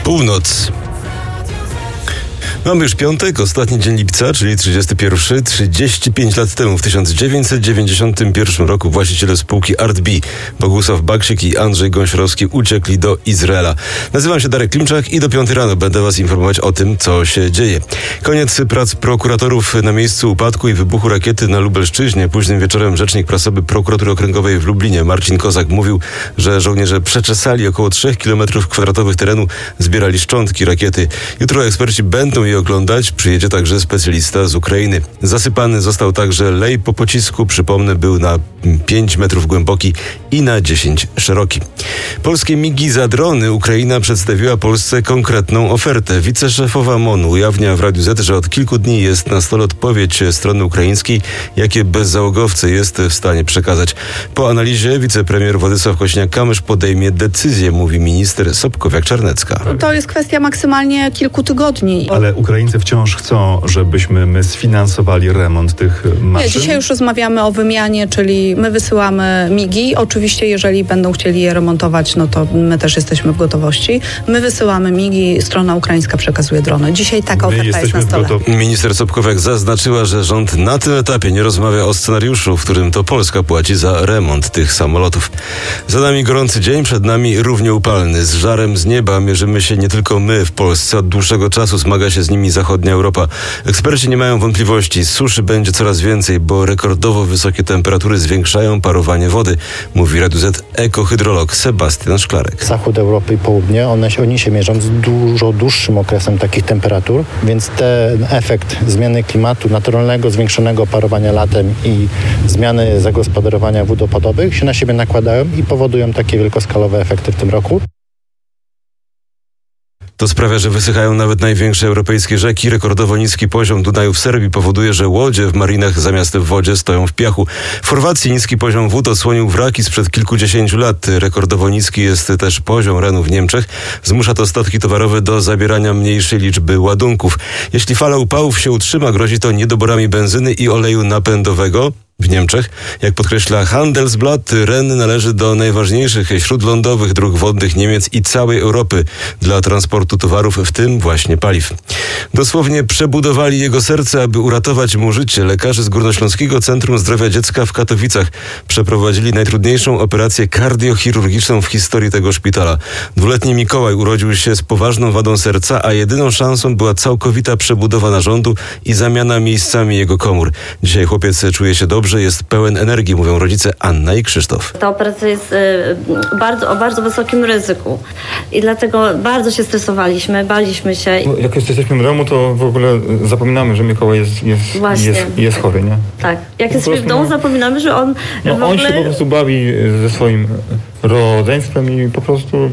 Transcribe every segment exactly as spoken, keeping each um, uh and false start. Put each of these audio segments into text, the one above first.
Północ. Mamy już piątek, ostatni dzień lipca, czyli trzydziesty pierwszy. trzydzieści pięć lat temu, w tysiąc dziewięćset dziewięćdziesiątym pierwszym roku, właściciele spółki ArtBee, Bogusław Baksik i Andrzej Gąsiorowski uciekli do Izraela. Nazywam się Darek Klimczak i do piątej rano będę Was informować o tym, co się dzieje. Koniec prac prokuratorów na miejscu upadku i wybuchu rakiety na Lubelszczyźnie. Późnym wieczorem rzecznik prasowy Prokuratury Okręgowej w Lublinie, Marcin Kozak, mówił, że żołnierze przeczesali około trzech kilometrów kwadratowych terenu, zbierali szczątki rakiety. Jutro eksperci będą je oglądać. Przyjedzie także specjalista z Ukrainy. Zasypany został także lej po pocisku. Przypomnę, był na pięć metrów głęboki i na dziesięć szeroki. Polskie migi za drony. Ukraina przedstawiła Polsce konkretną ofertę. Wiceszefowa MON-u ujawnia w Radiu Z, że od kilku dni jest na stole odpowiedź strony ukraińskiej, jakie bezzałogowce jest w stanie przekazać. Po analizie wicepremier Władysław Kosiniak-Kamysz podejmie decyzję, mówi minister Sobkowiak-Czarnecka. To jest kwestia maksymalnie kilku tygodni. Ale Ukraińcy wciąż chcą, żebyśmy my sfinansowali remont tych maszyn? Nie, dzisiaj już rozmawiamy o wymianie, czyli my wysyłamy migi. Oczywiście, jeżeli będą chcieli je remontować, no to my też jesteśmy w gotowości. My wysyłamy migi, strona ukraińska przekazuje drony. Dzisiaj taka my oferta jest na stole. Gotowi. Minister Sobkowiak zaznaczyła, że rząd na tym etapie nie rozmawia o scenariuszu, w którym to Polska płaci za remont tych samolotów. Za nami gorący dzień, przed nami równie upalny. Z żarem z nieba mierzymy się nie tylko my w Polsce. Od dłuższego czasu zmaga się z nimi zachodnia Europa. Eksperci nie mają wątpliwości. Suszy będzie coraz więcej, bo rekordowo wysokie temperatury zwiększają parowanie wody, mówi Radiu Z ekohydrolog Sebastian Szklarek. Zachód Europy i południe, one się, oni się mierzą z dużo dłuższym okresem takich temperatur, więc ten efekt zmiany klimatu, naturalnego, zwiększonego parowania latem i zmiany zagospodarowania wód opadowych się na siebie nakładają i powodują takie wielkoskalowe efekty w tym roku. To sprawia, że wysychają nawet największe europejskie rzeki. Rekordowo niski poziom Dunaju w Serbii powoduje, że łodzie w marinach zamiast w wodzie stoją w piachu. W Chorwacji niski poziom wód osłonił wraki sprzed kilkudziesięciu lat. Rekordowo niski jest też poziom Renu w Niemczech. Zmusza to statki towarowe do zabierania mniejszej liczby ładunków. Jeśli fala upałów się utrzyma, grozi to niedoborami benzyny i oleju napędowego. W Niemczech, jak podkreśla Handelsblatt, Ren należy do najważniejszych śródlądowych dróg wodnych Niemiec i całej Europy dla transportu towarów, w tym właśnie paliw. Dosłownie przebudowali jego serce, aby uratować mu życie. Lekarze z Górnośląskiego Centrum Zdrowia Dziecka w Katowicach przeprowadzili najtrudniejszą operację kardiochirurgiczną w historii tego szpitala. Dwuletni Mikołaj urodził się z poważną wadą serca, a jedyną szansą była całkowita przebudowa narządu i zamiana miejscami jego komór. Dzisiaj chłopiec czuje się dobrze, jest pełen energii, mówią rodzice Anna i Krzysztof. Ta operacja jest y, bardzo, o bardzo wysokim ryzyku i dlatego bardzo się stresowaliśmy, baliśmy się. Jak jesteśmy w domu, to w ogóle zapominamy, że Mikołaj jest, jest, jest, jest chory, nie? Tak. Jak po jesteśmy w domu, no, zapominamy, że on no, w ogóle... On się po prostu bawi ze swoim rodzeństwem i po prostu...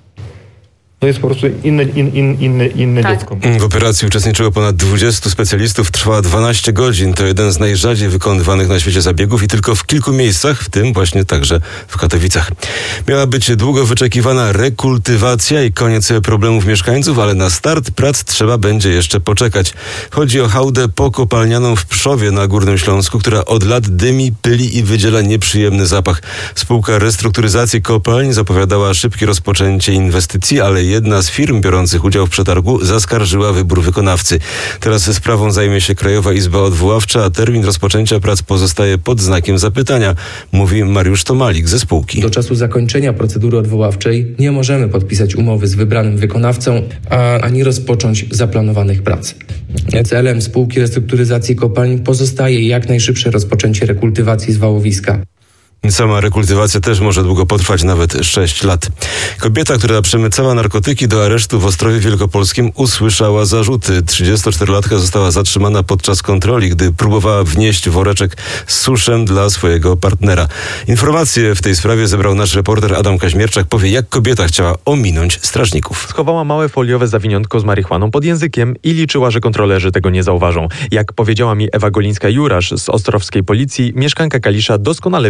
To jest po prostu inne, in, in, inne, inne tak. dziecko. W operacji uczestniczyło ponad dwudziestu specjalistów, trwała dwanaście godzin. To jeden z najrzadziej wykonywanych na świecie zabiegów i tylko w kilku miejscach, w tym właśnie także w Katowicach. Miała być długo wyczekiwana rekultywacja i koniec problemów mieszkańców, ale na start prac trzeba będzie jeszcze poczekać. Chodzi o hałdę pokopalnianą w Pszowie na Górnym Śląsku, która od lat dymi, pyli i wydziela nieprzyjemny zapach. Spółka restrukturyzacji kopalń zapowiadała szybkie rozpoczęcie inwestycji, ale jedna z firm biorących udział w przetargu zaskarżyła wybór wykonawcy. Teraz sprawą zajmie się Krajowa Izba Odwoławcza, a termin rozpoczęcia prac pozostaje pod znakiem zapytania, mówi Mariusz Tomalik ze spółki. Do czasu zakończenia procedury odwoławczej nie możemy podpisać umowy z wybranym wykonawcą, a, ani rozpocząć zaplanowanych prac. Celem spółki restrukturyzacji kopalń pozostaje jak najszybsze rozpoczęcie rekultywacji zwałowiska. Sama rekultywacja też może długo potrwać, nawet sześć lat. Kobieta, która przemycała narkotyki do aresztu w Ostrowie Wielkopolskim, usłyszała zarzuty. trzydziestoczterolatka została zatrzymana podczas kontroli, gdy próbowała wnieść woreczek z suszem dla swojego partnera. Informacje w tej sprawie zebrał nasz reporter Adam Kaźmierczak. Powie, jak kobieta chciała ominąć strażników. Schowała małe foliowe zawiniątko z marihuaną pod językiem i liczyła, że kontrolerzy tego nie zauważą. Jak powiedziała mi Ewa Golińska-Jurasz z ostrowskiej policji, mieszkanka Kalisza doskonale wiedziała,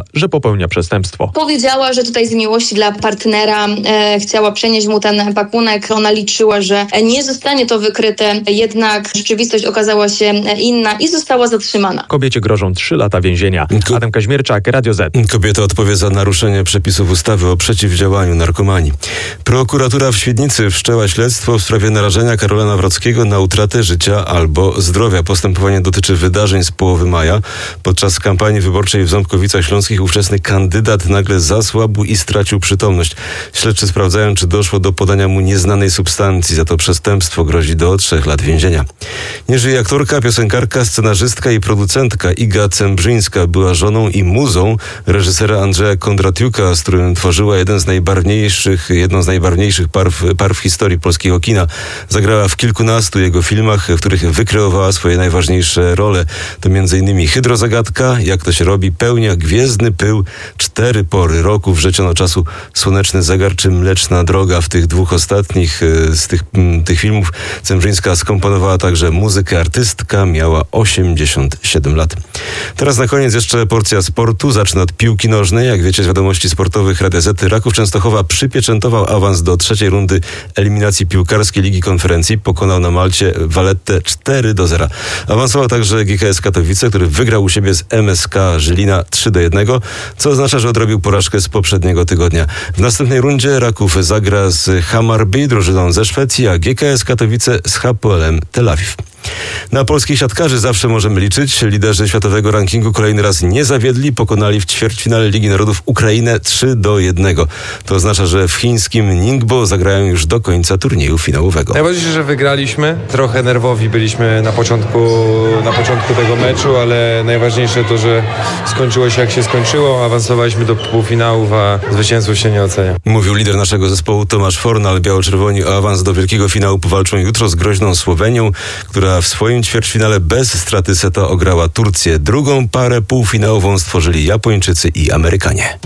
że popełnia przestępstwo. Powiedziała, że tutaj z miłości dla partnera e, chciała przenieść mu ten pakunek. Ona liczyła, że nie zostanie to wykryte, jednak rzeczywistość okazała się inna i została zatrzymana. Kobiecie grożą trzy lata więzienia. Adam Kaźmierczak, Radio Z. Kobieta odpowie za naruszenie przepisów ustawy o przeciwdziałaniu narkomanii. Prokuratura w Świdnicy wszczęła śledztwo w sprawie narażenia Karola Nawrockiego na utratę życia albo zdrowia. Postępowanie dotyczy wydarzeń z połowy maja. Podczas kampanii wyborczej w Ząbkowicach Śląskich ówczesny kandydat nagle zasłabł i stracił przytomność. Śledczy sprawdzają, czy doszło do podania mu nieznanej substancji. Za to przestępstwo grozi do trzech lat więzienia. Nie żyje aktorka, piosenkarka, scenarzystka i producentka Iga Cembrzyńska. Była żoną i muzą reżysera Andrzeja Kondratiuka, z którym tworzyła jeden z najbarwniejszych, jedną z najbarwniejszych par w, par w historii polskiego kina. Zagrała w kilkunastu jego filmach, w których wykreowała swoje najważniejsze role. To między innymi Hydrozagadka, Jak to się robi, Pełnia, Gwiezdny pył, Cztery pory roku, Wrzeciono czasu, Słoneczny zegar czy Mleczna droga. W tych dwóch ostatnich z tych, tych filmów Cembrzyńska skomponowała także muzykę. Artystka miała osiemdziesiąt siedem lat. Teraz na koniec jeszcze porcja sportu. Zacznę od piłki nożnej. Jak wiecie z wiadomości sportowych Radia Z, Raków Częstochowa przypieczętował awans do trzeciej rundy eliminacji piłkarskiej Ligi Konferencji. Pokonał na Malcie Valettę cztery do zera. Awansował także G K S Katowice, który wygrał u siebie z M S K Żylina trzy do jednego, co oznacza, że odrobił porażkę z poprzedniego tygodnia. W następnej rundzie Raków zagra z Hammarby, drużyną ze Szwecji, a G K S Katowice z Hapoelem Tel Awiw. Na polskich siatkarzy zawsze możemy liczyć. Liderzy światowego rankingu kolejny raz nie zawiedli. Pokonali w ćwierćfinale Ligi Narodów Ukrainę trzy do jednego. To oznacza, że w chińskim Ningbo zagrają już do końca turnieju finałowego. Najważniejsze, że wygraliśmy. Trochę nerwowi byliśmy na początku, na początku tego meczu, ale najważniejsze to, że skończyło się jak się skończyło. Awansowaliśmy do półfinałów, a zwycięstwo się nie ocenia. Mówił lider naszego zespołu Tomasz Fornal. Biało-czerwoni o awans do wielkiego finału powalczą jutro z groźną Słowenią, która w swoim ćwierćfinale bez straty seta ograła Turcję. Drugą parę półfinałową stworzyli Japończycy i Amerykanie.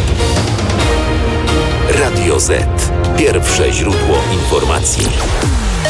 Radio Z. Pierwsze źródło informacji.